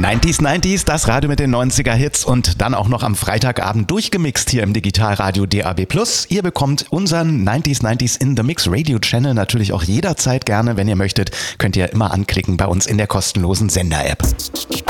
90s, das Radio mit den 90er Hits und dann auch noch am Freitagabend durchgemixt hier im Digitalradio DAB+. Ihr bekommt unseren 90s in the Mix Radio Channel natürlich auch jederzeit gerne, wenn ihr möchtet, könnt ihr immer anklicken bei uns in der kostenlosen Sender-App.